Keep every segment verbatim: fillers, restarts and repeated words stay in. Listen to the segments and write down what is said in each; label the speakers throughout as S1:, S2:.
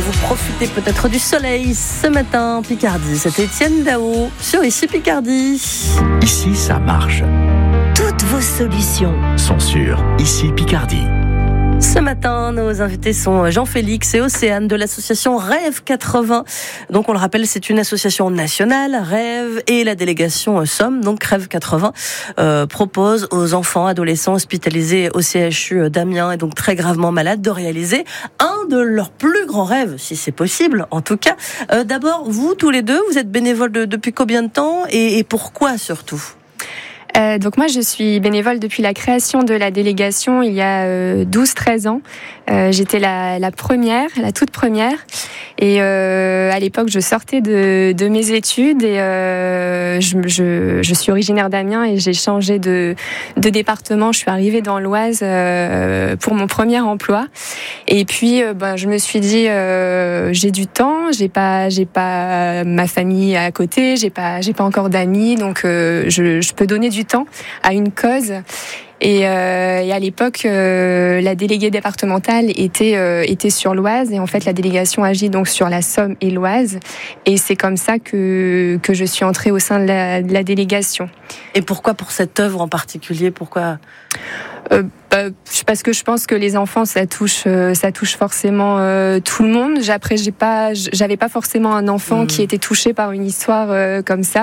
S1: vous profitez peut-être du soleil ce matin en Picardie. C'est Étienne Dao sur Ici Picardie.
S2: Ici, ça marche.
S3: Toutes vos solutions
S2: Sont sur Ici Picardie.
S1: Ce matin, nos invités sont Jean-Félix et Océane de l'association Rêve quatre-vingts. Donc, on le rappelle, c'est une association nationale, Rêve, et la délégation Somme, donc Rêve quatre-vingts, euh, propose aux enfants, adolescents hospitalisés au C H U d'Amiens et donc très gravement malades de réaliser un de leurs plus grands rêves, si c'est possible, en tout cas. Euh, d'abord, vous, tous les deux, vous êtes bénévoles de, depuis combien de temps et, et pourquoi surtout ?
S4: Euh, donc moi, je suis bénévole depuis la création de la délégation il y a euh, douze treize ans. Euh, j'étais la, la première, la toute première. Et euh, à l'époque, je sortais de, de mes études et euh, je, je, je suis originaire d'Amiens et j'ai changé de, de département. Je suis arrivée dans l'Oise euh, pour mon premier emploi. Et puis, euh, ben, je me suis dit, euh, j'ai du temps, j'ai pas, j'ai pas ma famille à côté, j'ai pas, j'ai pas encore d'amis, donc euh, je, je peux donner du temps à une cause. Et, euh, et à l'époque, euh, la déléguée départementale était euh, était sur l'Oise et en fait la délégation agit donc sur la Somme et l'Oise et c'est comme ça que que je suis entrée au sein de la, de la délégation.
S1: Et pourquoi pour cette œuvre en particulier ? Pourquoi ?
S4: Euh, bah, parce que je pense que les enfants ça touche euh, ça touche forcément euh, tout le monde. Après j'ai pas j'avais pas forcément un enfant mmh. qui était touché par une histoire euh, comme ça.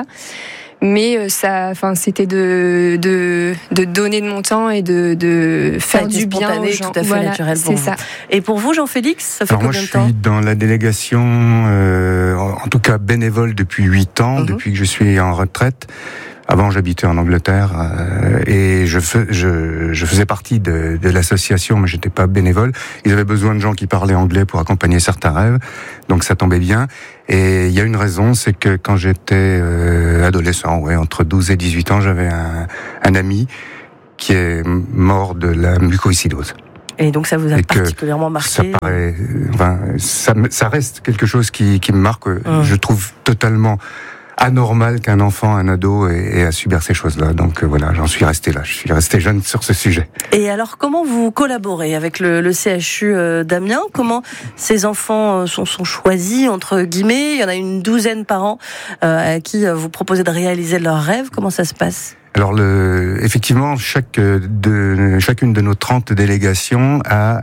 S4: Mais ça, enfin, c'était de, de, de donner de mon temps et de, de faire du bien aux gens.
S1: Tout à fait
S4: voilà,
S1: naturel pour
S4: c'est
S1: vous.
S4: Ça.
S1: Et pour vous, Jean-Félix, ça fait
S5: Alors
S1: combien
S5: moi,
S1: de temps ?
S5: Je suis dans la délégation, euh, en tout cas bénévole depuis huit ans, mm-hmm. depuis que je suis en retraite. Avant, j'habitais en Angleterre euh, et je, fais, je, je faisais partie de, de l'association, mais j'étais pas bénévole. Ils avaient besoin de gens qui parlaient anglais pour accompagner certains rêves, donc ça tombait bien. Et il y a une raison, c'est que quand j'étais euh, adolescent, ouais, entre douze et dix-huit ans, j'avais un, un ami qui est mort de la mucoviscidose.
S1: Et donc ça vous a et particulièrement marqué.
S5: Ça paraît, enfin, ça, ça reste quelque chose qui, qui me marque. Mmh. Je trouve totalement anormal qu'un enfant, un ado ait à subir ces choses-là. Donc euh, voilà, j'en suis resté là. Je suis resté jeune sur ce sujet.
S1: Et alors, comment vous collaborez avec le, le C H U d'Amiens ? Comment ces enfants sont, sont choisis, entre guillemets ? Il y en a une douzaine par an euh, à qui vous proposez de réaliser leurs rêves. Comment ça se passe ?
S5: Alors, le, effectivement, chaque de, chacune de nos trente délégations a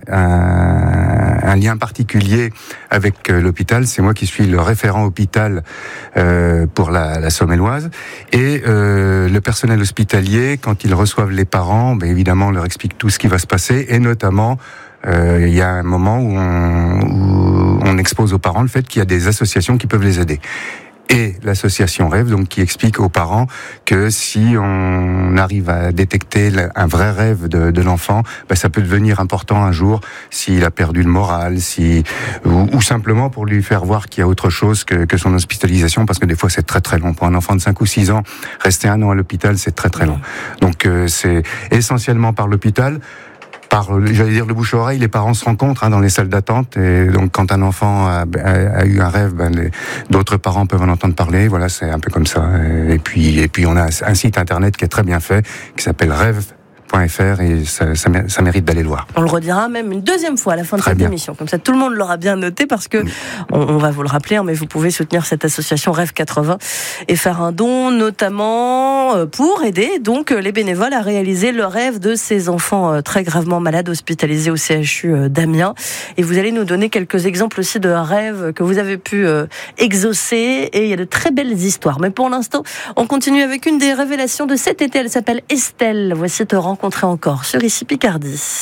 S5: un, un lien particulier avec l'hôpital. C'est moi qui suis le référent hôpital euh, pour la, la Somme-et-l'Oise. Et euh, le personnel hospitalier, quand ils reçoivent les parents, ben évidemment, on leur explique tout ce qui va se passer, et notamment euh, il y a un moment où on, où on expose aux parents le fait qu'il y a des associations qui peuvent les aider. Et l'association Rêve, donc, qui explique aux parents que si on arrive à détecter un vrai rêve de, de l'enfant, ben ça peut devenir important un jour s'il a perdu le moral, si ou, ou simplement pour lui faire voir qu'il y a autre chose que, que son hospitalisation, parce que des fois c'est très très long. Pour un enfant de cinq ou six ans, rester un an à l'hôpital, c'est très très long. Donc euh, c'est essentiellement par l'hôpital. Par, j'allais dire, le bouche-oreille, les parents se rencontrent hein, dans les salles d'attente, et donc quand un enfant a, a, a eu un rêve, ben, les, d'autres parents peuvent en entendre parler. Voilà, c'est un peu comme ça. Et puis, et puis on a un site internet qui est très bien fait, qui s'appelle rêve point f r, et ça, ça, ça mérite d'aller le voir.
S1: On le redira même une deuxième fois à la fin de
S5: Très
S1: cette
S5: bien.
S1: émission. Comme ça, tout le monde l'aura bien noté, parce que on, on va vous le rappeler, hein, mais vous pouvez soutenir cette association Rêve quatre-vingts et faire un don, notamment pour aider donc les bénévoles à réaliser le rêve de ces enfants très gravement malades hospitalisés au C H U d'Amiens. Et vous allez nous donner quelques exemples aussi de rêves que vous avez pu exaucer, et il y a de très belles histoires. Mais pour l'instant, on continue avec une des révélations de cet été. Elle s'appelle Estelle. Voici Te rencontrer encore sur Ici Picardie.